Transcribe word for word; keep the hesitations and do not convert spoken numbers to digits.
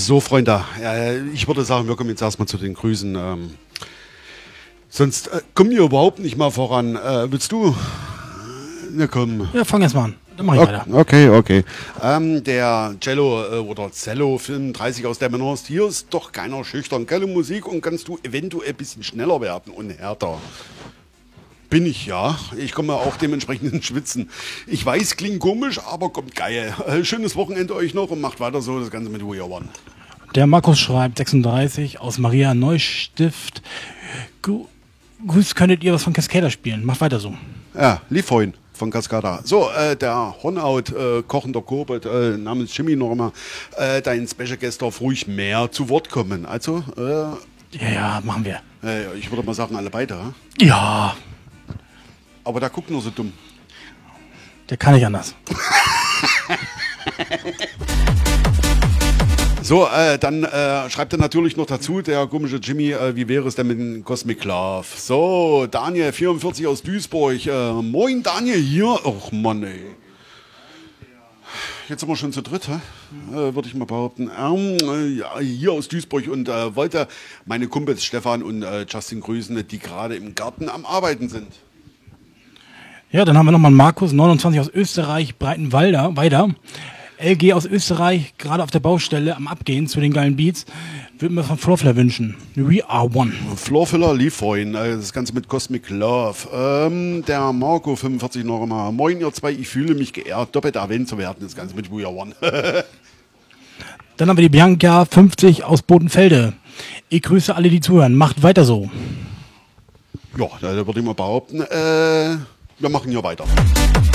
So, Freunde, äh, ich würde sagen, wir kommen jetzt erstmal zu den Grüßen. Ähm, sonst äh, kommen wir überhaupt nicht mal voran. Äh, willst du? Na komm. Ja, fang erst mal an. Dann mach ich okay, weiter. Okay, okay. Ähm, der Cello äh, oder Cello fünfunddreißig aus der Männerhorst, hier ist doch keiner schüchtern. Geile Musik und kannst du eventuell ein bisschen schneller werden und härter. Bin ich, ja. Ich komme auch dementsprechend ins Schwitzen. Ich weiß, klingt komisch, aber kommt geil. Äh, schönes Wochenende euch noch und macht weiter so das Ganze mit We Are One. Der Markus schreibt sechsunddreißig aus Maria Neustift. Gru- Grüß, könntet ihr was von Cascada spielen? Macht weiter so. Ja, lief vorhin von Cascada. So, äh, der Hornout, äh, kochender Kobold äh, namens Jimmy noch einmal. Äh, dein Special Guest darf ruhig mehr zu Wort kommen. Also, äh, Ja, ja, machen wir. äh, ich würde mal sagen, alle beide. Hm? Ja, Aber der guckt nur so dumm. der kann nicht anders. So, äh, dann äh, schreibt er natürlich noch dazu, der komische Jimmy, äh, wie wäre es denn mit dem Cosmic Love? So, Daniel vierundvierzig aus Duisburg. Äh, moin Daniel hier. Och Mann, ey. Jetzt sind wir schon zu dritt, hä? Äh, würde ich mal behaupten. Ähm, äh, ja, hier aus Duisburg und äh, wollte meine Kumpels Stefan und äh, Justin grüßen, die gerade im Garten am Arbeiten sind. Ja, dann haben wir nochmal Markus, neunundzwanzig aus Österreich, Breitenwalder, weiter. L G aus Österreich, gerade auf der Baustelle, am Abgehen zu den geilen Beats. Würde mir von Floorfiller wünschen. We Are One. Floorfiller lief vorhin, äh, das Ganze mit Cosmic Love. Ähm, der Marco fünfundvierzig noch einmal. Moin ihr zwei, ich fühle mich geehrt, doppelt erwähnt zu werden, das Ganze mit We Are One. Dann haben wir die Bianca fünfzig aus Bodenfelde. Ich grüße alle, die zuhören. Macht weiter so. Ja, da würde ich mal behaupten, äh, wir machen hier weiter.